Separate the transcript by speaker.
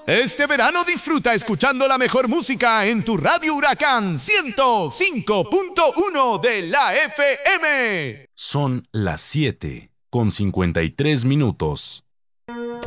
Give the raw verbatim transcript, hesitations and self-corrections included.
Speaker 1: Este verano disfruta escuchando la mejor música en tu Radio Huracán ciento cinco punto uno de la F M.
Speaker 2: Son las siete con cincuenta y tres minutos.